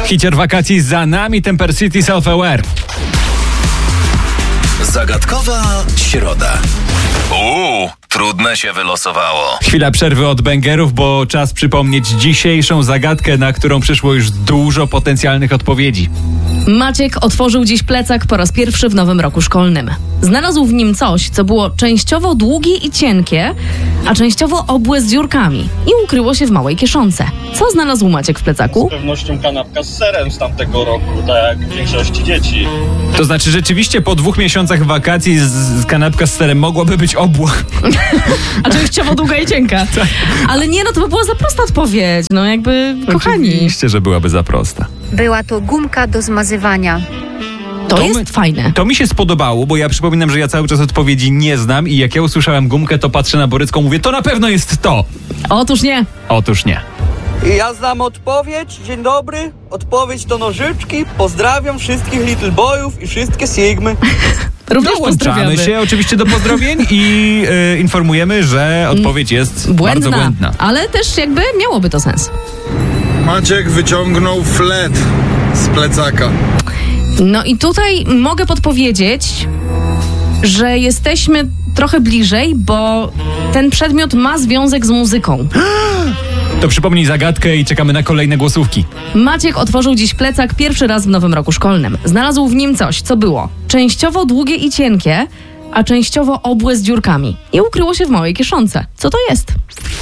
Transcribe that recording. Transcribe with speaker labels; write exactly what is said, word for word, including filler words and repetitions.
Speaker 1: Hicior wakacji za nami, Temper City Self-Aware.
Speaker 2: Zagadkowa środa. Uuu, trudne się wylosowało.
Speaker 1: Chwila przerwy od bęgerów, bo czas przypomnieć dzisiejszą zagadkę, na którą przyszło już dużo potencjalnych odpowiedzi.
Speaker 3: Maciek otworzył dziś plecak po raz pierwszy w nowym roku szkolnym. Znalazł w nim coś, co było częściowo długie i cienkie, a częściowo obłe z dziurkami i ukryło się w małej kieszonce. Co znalazł Maciek w plecaku?
Speaker 4: Z pewnością kanapka z serem z tamtego roku, tak jak w większości dzieci.
Speaker 1: To znaczy rzeczywiście po dwóch miesiącach wakacji z, z kanapka z serem mogłaby być obła.
Speaker 3: A częściowo długa i cienka. Ale nie, no to by była za prosta odpowiedź. No jakby, kochani.
Speaker 1: Oczywiście, że byłaby za prosta.
Speaker 5: Była to gumka do zmazywania.
Speaker 3: To,
Speaker 1: To
Speaker 3: jest
Speaker 1: my-
Speaker 3: fajne.
Speaker 1: To mi się spodobało, bo ja przypominam, że ja cały czas odpowiedzi nie znam i jak ja usłyszałem gumkę, to patrzę na Borycką, mówię, to na pewno jest to.
Speaker 3: Otóż nie.
Speaker 1: Otóż nie.
Speaker 6: Ja znam odpowiedź. Dzień dobry. Odpowiedź to nożyczki. Pozdrawiam wszystkich Little Boyów i wszystkie Sigmy.
Speaker 3: Również
Speaker 1: Dołączamy
Speaker 3: pozdrawiamy.
Speaker 1: się oczywiście do pozdrowień i e, informujemy, że odpowiedź jest
Speaker 3: Błędna,
Speaker 1: bardzo błędna.
Speaker 3: ale też jakby miałoby to sens.
Speaker 7: Maciek wyciągnął flet z plecaka.
Speaker 3: No i tutaj mogę podpowiedzieć, że jesteśmy trochę bliżej, bo ten przedmiot ma związek z muzyką.
Speaker 1: To przypomnij zagadkę i czekamy na kolejne głosówki.
Speaker 3: Maciek otworzył dziś plecak pierwszy raz w nowym roku szkolnym. Znalazł w nim coś, co było częściowo długie i cienkie, a częściowo obłe z dziurkami. I ukryło się w małej kieszonce. Co to jest?